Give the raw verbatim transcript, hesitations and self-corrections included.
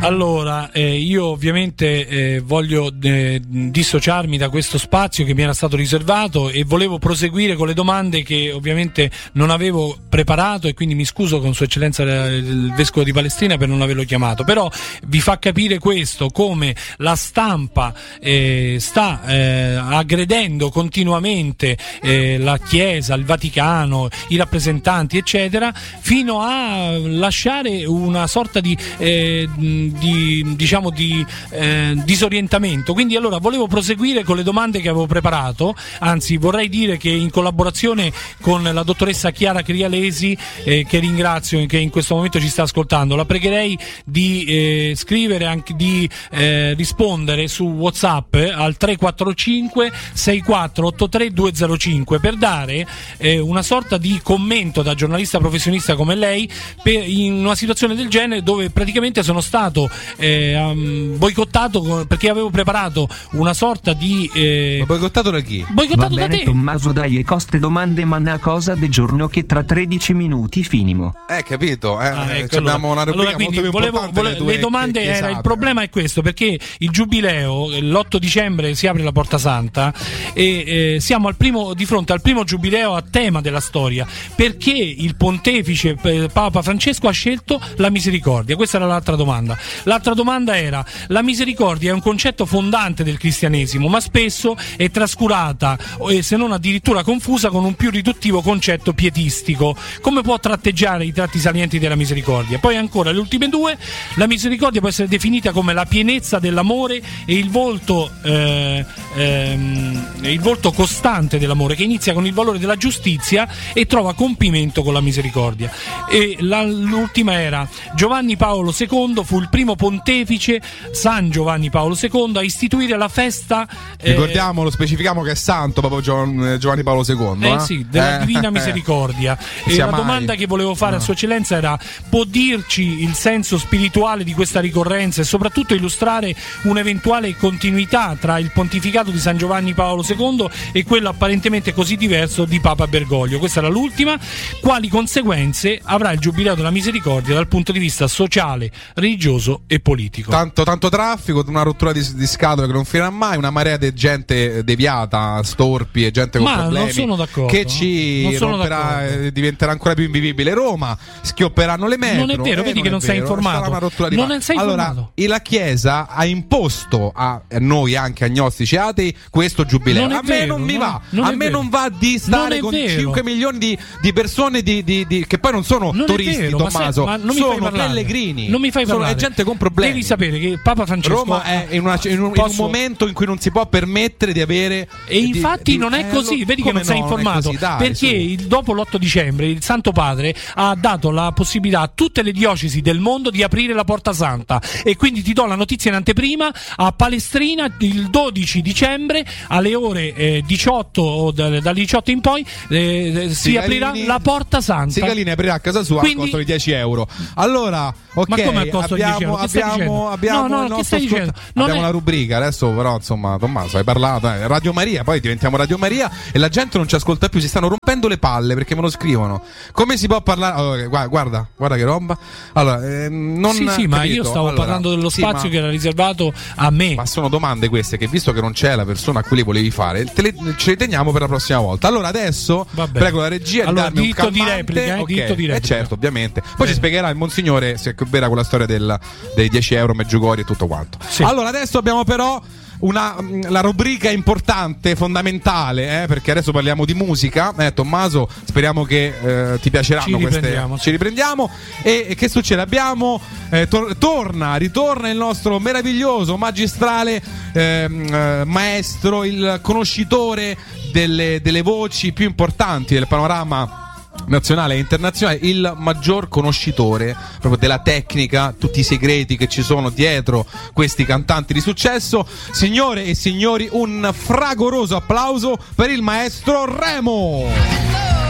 Allora, eh, io ovviamente eh, voglio eh, dissociarmi da questo spazio che mi era stato riservato e volevo proseguire con le domande che ovviamente non avevo preparato, e quindi mi scuso con Sua Eccellenza il Vescovo di Palestrina per non averlo chiamato, però vi fa capire questo, come la stampa eh, sta eh, aggredendo continuamente eh, la Chiesa, il Vaticano, i rappresentanti eccetera, fino a lasciare una sorta di eh, di diciamo di eh, disorientamento. Quindi allora volevo proseguire con le domande che avevo preparato, anzi vorrei dire che in collaborazione con la dottoressa Chiara Crialesi, eh, che ringrazio, che in questo momento ci sta ascoltando, la pregherei di eh, scrivere anche di eh, rispondere su WhatsApp al tre quattro cinque sei quattro otto tre due zero cinque per dare eh, una sorta di commento da giornalista professionista come lei per, in una situazione del genere, dove praticamente sono stato Eh, um, boicottato perché avevo preparato una sorta di eh... Ma boicottato da chi? Boicottato Va da bene, te. Tommaso, dai, e coste domande, ma una cosa del giorno che tra tredici minuti finimo. Eh, capito, eh, Ah, ecco, abbiamo allora, una rubrica allora, quindi molto più volevo, importante vole, delle le domande chiesate. era, il problema è questo, perché il giubileo l'otto dicembre si apre la Porta Santa e eh, siamo al primo, di fronte al primo giubileo a tema della storia, perché il pontefice eh, Papa Francesco ha scelto la misericordia. Questa era l'altra domanda. L'altra domanda era: la misericordia è un concetto fondante del cristianesimo, ma spesso è trascurata, e se non addirittura confusa con un più riduttivo concetto pietistico. Come può tratteggiare i tratti salienti della misericordia? Poi ancora le ultime due: la misericordia può essere definita come la pienezza dell'amore e il volto eh, ehm, il volto costante dell'amore, che inizia con il valore della giustizia e trova compimento con la misericordia. E la, l'ultima era: Giovanni Paolo secondo fu il primo pontefice, San Giovanni Paolo secondo, a istituire la festa eh, ricordiamolo, specifichiamo che è santo proprio Giovanni, Giovanni Paolo secondo, eh, eh? sì, della eh, Divina eh, Misericordia. eh, E la mai. domanda che volevo fare no. a Sua Eccellenza era: può dirci il senso spirituale di questa ricorrenza e soprattutto illustrare un'eventuale continuità tra il pontificato di San Giovanni Paolo secondo e quello apparentemente così diverso di Papa Bergoglio? Questa era l'ultima. Quali conseguenze avrà il Giubileo della Misericordia dal punto di vista sociale, religioso e politico? Tanto, tanto traffico, una rottura di, di scatole che non finirà mai, una marea di gente deviata, storpi e gente con Ma problemi non sono d'accordo, che ci non sono romperà, d'accordo. eh, diventerà ancora più invivibile Roma, schiopperanno le metro. Non è vero, eh, vedi che non è sei vero, informato. sarà una rottura di Non palle. sei allora, informato. e la Chiesa ha imposto a noi, anche agnostici atei, questo giubileo. Non è a me vero, non mi non- va, non a è me vero. non va di stare Non è con vero. cinque milioni di, di persone di, di, di, che poi non sono Non è turisti, vero, ma se- Tommaso, ma non mi fai sono parlare. pellegrini. Non mi fai sono parlare. è gente con problemi. Devi sapere che Papa Francesco Roma è in, una, in, un, in un Posso- momento in cui non si può permettere di avere. E di- infatti di- non è eh, così, lo- vedi che come non sei no, informato, è così, dai, perché su. il- dopo l'otto dicembre il Santo Padre ha dato la possibilità a tutte le diocesi del mondo di aprire la Porta Santa, e quindi ti do la notizia in anteprima: a Palestrina il dodici dicembre alle ore eh, diciotto o da- dalle diciotto in poi eh, si Sigalini- aprirà la Porta Santa. Sigalini aprirà a casa sua Quindi- al costo di dieci euro. Allora, ok, Ma come al costo di dieci abbiamo, euro? Che stai abbiamo, dicendo? abbiamo No, no, il che nostro stai ascolta- dicendo? Non abbiamo è- una rubrica adesso, però insomma, Tommaso, hai parlato, eh, Radio Maria, poi diventiamo Radio Maria e la gente non ci ascolta più, si stanno rompendo le palle perché me lo scrivono. Come si può parlare? Allora, guarda, guarda, guarda che roba. Allora, ehm, non Sì, sì, ma capito? io stavo Allora, parlando dello sì, spazio ma- che era riservato a me. Ma sono domande queste che, visto che non c'è la persona a cui le volevi fare, te le, ce le teniamo per la prossima volta. Allora adesso Va bene. prego la regia Allora, di darmi un diritto di calmante. replica, eh, Ok, diritto di eh, replica. certo, ovviamente. Poi Eh. ci spiegherà il Monsignore se è vera quella storia del, dei dieci euro Meggiugorje e tutto quanto. Sì. Allora adesso abbiamo però una, la rubrica importante, fondamentale, eh, perché adesso parliamo di musica. Eh, Tommaso, speriamo che eh, ti piaceranno Ci queste. riprendiamo, sì. Ci riprendiamo. E, e che succede? Abbiamo eh, tor- torna, ritorna il nostro meraviglioso, magistrale ehm, eh, maestro, il conoscitore delle, delle voci più importanti del panorama nazionale e internazionale, il maggior conoscitore proprio della tecnica, tutti i segreti che ci sono dietro questi cantanti di successo. Signore e signori, un fragoroso applauso per il maestro Remo.